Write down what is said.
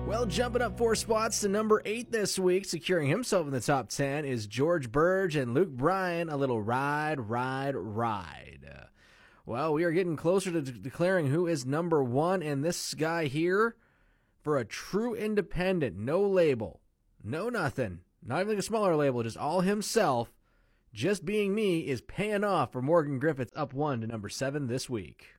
Well, jumping up 4 spots to number 8 this week, securing himself in the top 10, is George Burge and Luke Bryan, a little Ride, Ride, Ride. Well, we are getting closer to declaring who is number 1, and this guy here, for a true independent, no label, no nothing, not even like a smaller label, just all himself, Just Being Me, is paying off for Morgan Griffiths, up 1 to number 7 this week.